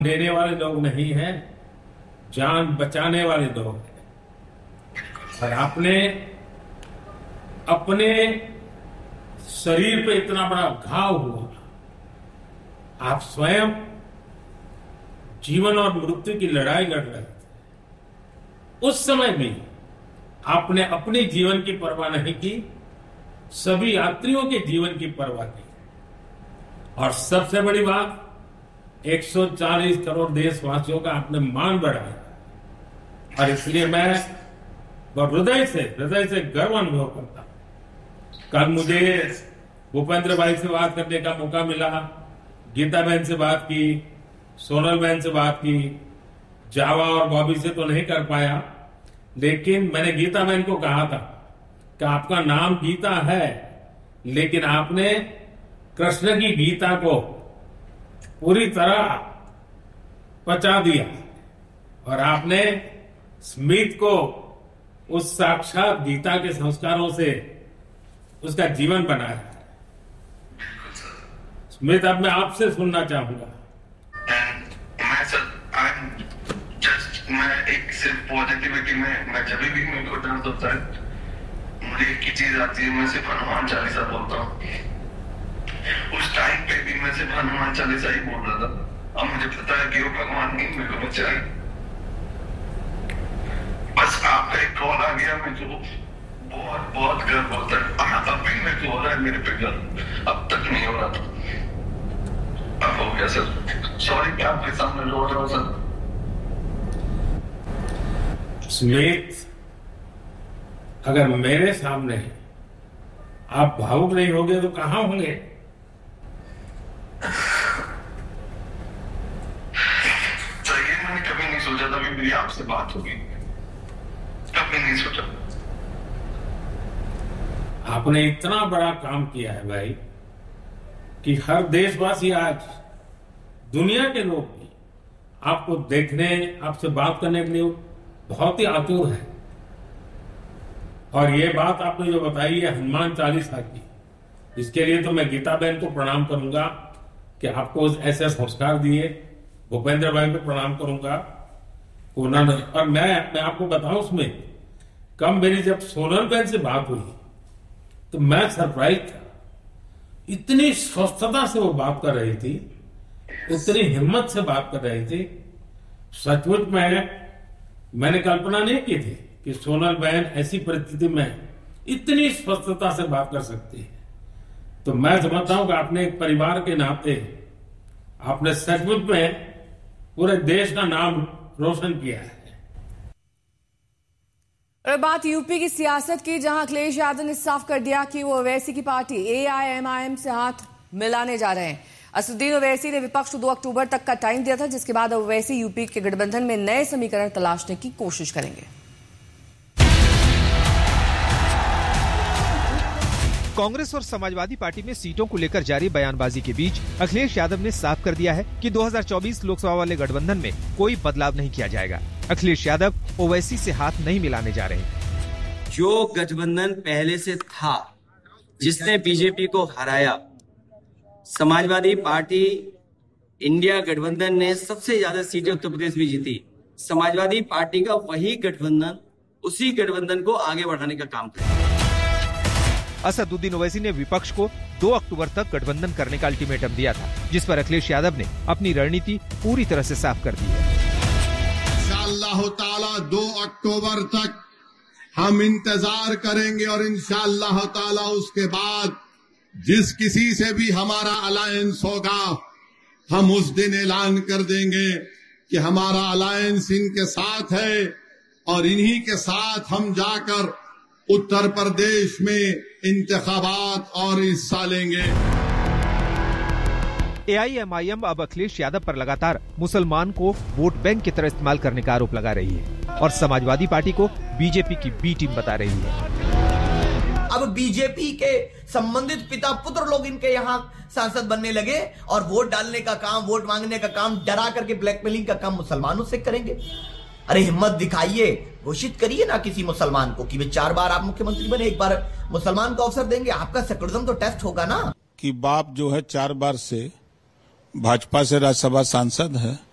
देने वाले लोग नहीं हैं, जान बचाने वाले लोग हैं। और आपने अपने शरीर पे इतना बड़ा घाव हुआ, आप स्वयं जीवन और मृत्यु की लड़ाई लड़ रहे थे। उस समय भी आपने अपने जीवन की परवाह नहीं की, सभी यात्रियों के जीवन की परवाह की। और सबसे बड़ी बात, 140 करोड़ देशवासियों का आपने मान बढ़ाया। और इसलिए मैं हृदय से गर्व अनुभव करता हूं। कल मुझे भूपेंद्र भाई से बात करने का मौका मिला, गीता बहन से बात की, सोनल बहन से बात की, जावा और बॉबी से तो नहीं कर पाया, लेकिन मैंने गीता बहन को कहा था कि आपका नाम गीता है, लेकिन आपने कृष्ण की गीता को पूरी तरह पचा दिया और आपने स्मिथ को उस साक्षात गीता के संस्कारों से उसका जीवन बनाया। स्मिथ, अब मैं आपसे सुनना चाहूंगा। मैं एक सिर्फ पॉजिटिविटी में मैं जब भी मेरे को दर्द होता है, मुझे एक ही चीज आती है, मैं सिर्फ हनुमान चालीसा बोलता हूँ। उस टाइम पे भी मैं सिर्फ हनुमान चालीसा ही बोल रहा था। अब मुझे पता है कि वो भगवान ने मेरे को बचाए। बस आपका एक कॉल आ गया, मेरे को बहुत बहुत गर्व होता है। अब भी मेरे को हो रहा है, मेरे पे गर्व अब तक नहीं हो रहा था, अब हो गया सर। सॉरी कि आपके सामने रो रहा हूँ सर। स्मिथ, अगर मेरे सामने आप भावुक नहीं होंगे तो कहां होंगे? तो ये मैंने कभी नहीं सोचा था कि मेरी आपसे बात होगी, कभी नहीं सोचा। आपने इतना बड़ा काम किया है भाई कि हर देशवासी, आज दुनिया के लोग भी आपको देखने, आपसे बात करने के लिए बहुत ही आतुर है। और ये बात आपने जो बताई है हनुमान चालीसा की, इसके लिए तो मैं गीता बहन को प्रणाम करूंगा कि आपको ऐसे संस्कार दिए। भूपेंद्र भाई को प्रणाम करूंगा उन्होंने। और मैं आपको बताऊं, उसमें कम मेरी जब सोनल बहन से बात हुई तो मैं सरप्राइज था। इतनी स्वस्थता से वो बात कर रही थी, इतनी हिम्मत से बात कर रही थी। सचमुच मैंने कल्पना नहीं की थी कि सोनल बहन ऐसी परिस्थिति में इतनी स्पष्टता से बात कर सकती है। तो मैं समझता हूं कि आपने एक परिवार के नाते आपने सचमुच में पूरे देश का नाम रोशन किया है। और बात यूपी की सियासत की, जहां अखिलेश यादव ने साफ कर दिया कि वो ओवैसी की पार्टी AIMIM से हाथ मिलाने जा रहे हैं। असदुद्दीन ओवैसी ने विपक्ष को 2 अक्टूबर तक का टाइम दिया था, जिसके बाद ओवैसी यूपी के गठबंधन में नए समीकरण तलाशने की कोशिश करेंगे। कांग्रेस और समाजवादी पार्टी में सीटों को लेकर जारी बयानबाजी के बीच अखिलेश यादव ने साफ कर दिया है कि 2024 लोकसभा वाले गठबंधन में कोई बदलाव नहीं किया जाएगा। अखिलेश यादव ओवैसी से हाथ नहीं मिलाने जा रहे। जो गठबंधन पहले से था, जिसने बीजेपी को हराया, समाजवादी पार्टी इंडिया गठबंधन ने सबसे ज्यादा सीटें उत्तर प्रदेश में जीती। समाजवादी पार्टी का वही गठबंधन, उसी गठबंधन को आगे बढ़ाने का काम करेगा। असदुद्दीन ओवैसी ने विपक्ष को 2 अक्टूबर तक गठबंधन करने का अल्टीमेटम दिया था, जिस पर अखिलेश यादव ने अपनी रणनीति पूरी तरह से साफ कर दी है। इंशाअल्लाह ताला 2 अक्टूबर तक हम इंतजार करेंगे और इंशाअल्लाह ताला उसके बाद जिस किसी से भी हमारा अलायंस होगा, हम उस दिन ऐलान कर देंगे कि हमारा अलायंस इनके साथ है और इन्हीं के साथ हम जाकर उत्तर प्रदेश में इंतखाबात और हिस्सा लेंगे। AIMIM अब अखिलेश यादव पर लगातार मुसलमान को वोट बैंक की तरह इस्तेमाल करने का आरोप लगा रही है और समाजवादी पार्टी को बीजेपी की बी टीम बता रही है। अब बीजेपी के संबंधित पिता पुत्र लोग इनके यहाँ सांसद बनने लगे और वोट डालने का काम, वोट मांगने का काम, डरा करके ब्लैकमेलिंग का काम मुसलमानों से करेंगे। अरे हिम्मत दिखाइए, घोषित करिए ना किसी मुसलमान को कि वे 4 बार आप मुख्यमंत्री बने, 1 बार मुसलमान को अवसर देंगे। आपका सेकुलरिज्म तो टेस्ट होगा ना। कि बाप जो है 4 बार से भाजपा से राज्यसभा सांसद है